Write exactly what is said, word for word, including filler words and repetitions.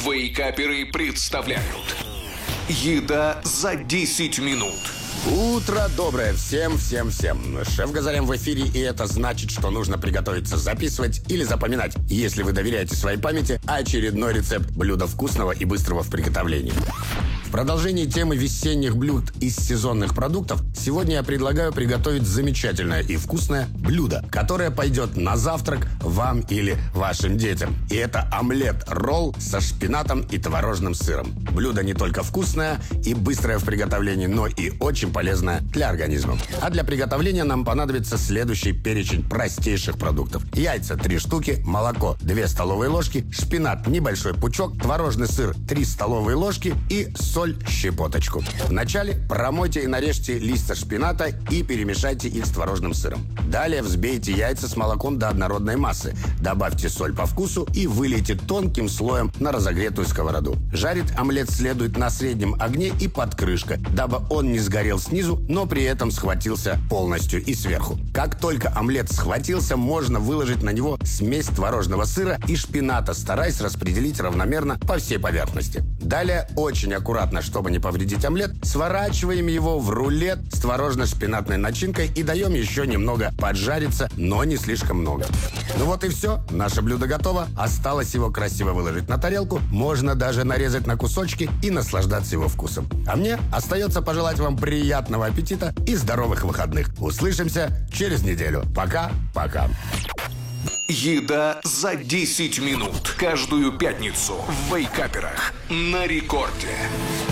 Вейкаперы представляют «Еда за десять минут». Утро доброе всем, всем, всем. Шеф Газарян в эфире, и это значит, что нужно приготовиться записывать или запоминать, если вы доверяете своей памяти, очередной рецепт блюда вкусного и быстрого в приготовлении. В продолжении темы весенних блюд из сезонных продуктов сегодня я предлагаю приготовить замечательное и вкусное блюдо, которое пойдет на завтрак вам или вашим детям. И это омлет-ролл со шпинатом и творожным сыром. Блюдо не только вкусное и быстрое в приготовлении, но и очень полезное для организма. А для приготовления нам понадобится следующий перечень простейших продуктов. Яйца три штуки, молоко две столовые ложки, шпинат небольшой пучок, творожный сыр три столовые ложки и соль щепоточку. Вначале промойте и нарежьте листья шпината и перемешайте их с творожным сыром. Далее взбейте яйца с молоком до однородной массы. Добавьте соль по вкусу и вылейте тонким слоем на разогретую сковороду. Жарить омлет следует на среднем огне и под крышкой, дабы он не сгорел снизу, но при этом схватился полностью и сверху. Как только омлет схватился, можно выложить на него смесь творожного сыра и шпината, стараясь распределить равномерно по всей поверхности. Далее очень аккуратно, чтобы не повредить омлет, сворачиваем его в рулет с творожно-шпинатной начинкой и даем еще немного поджариться, но не слишком много. Ну вот и все, наше блюдо готово. Осталось его красиво выложить на тарелку, можно даже нарезать на кусочки и наслаждаться его вкусом. А мне остается пожелать вам приятного аппетита и здоровых выходных. Услышимся через неделю. Пока-пока. «Еда за десять минут». Каждую пятницу в Вейкаперах на рекорде.